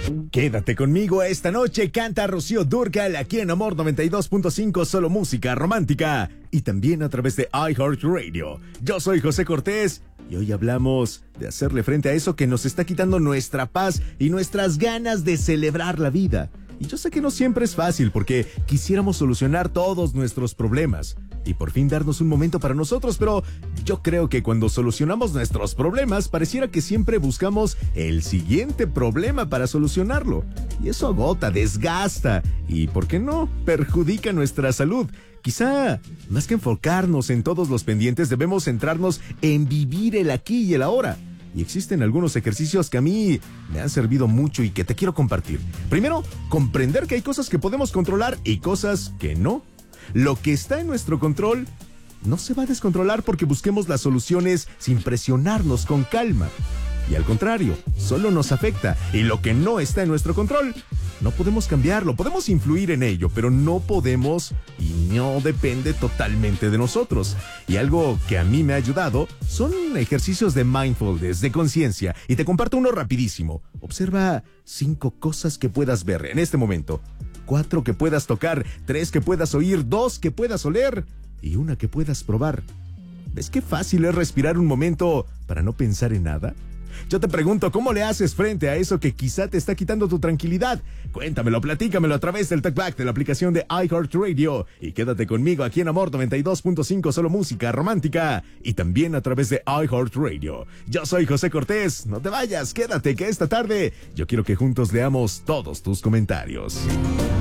Quédate conmigo esta noche, canta Rocío Dúrcal aquí en Amor 92.5, solo música romántica y también a través de iHeartRadio. Yo soy José Cortés y hoy hablamos de hacerle frente a eso que nos está quitando nuestra paz y nuestras ganas de celebrar la vida. Y yo sé que no siempre es fácil porque quisiéramos solucionar todos nuestros problemas y por fin darnos un momento para nosotros, pero yo creo que cuando solucionamos nuestros problemas pareciera que siempre buscamos el siguiente problema para solucionarlo. Y eso agota, desgasta y, ¿por qué no?, perjudica nuestra salud. Quizá, más que enfocarnos en todos los pendientes, debemos centrarnos en vivir el aquí y el ahora. Y existen algunos ejercicios que a mí me han servido mucho y que te quiero compartir. Primero, comprender que hay cosas que podemos controlar y cosas que no. Lo que está en nuestro control no se va a descontrolar porque busquemos las soluciones sin presionarnos, con calma. Y al contrario, solo nos afecta. Y lo que no está en nuestro control, no podemos cambiarlo. Podemos influir en ello, pero no podemos y no depende totalmente de nosotros. Y algo que a mí me ha ayudado son ejercicios de mindfulness, de conciencia. Y te comparto uno rapidísimo. Observa 5 cosas que puedas ver en este momento. 4 que puedas tocar, 3 que puedas oír, 2 que puedas oler y 1 que puedas probar. ¿Ves qué fácil es respirar un momento para no pensar en nada? Yo te pregunto, ¿cómo le haces frente a eso que quizá te está quitando tu tranquilidad? Cuéntamelo, platícamelo a través del TalkBack de la aplicación de iHeartRadio. Y quédate conmigo aquí en Amor 92.5, solo música romántica. Y también a través de iHeartRadio. Yo soy José Cortés. No te vayas, quédate que esta tarde yo quiero que juntos leamos todos tus comentarios.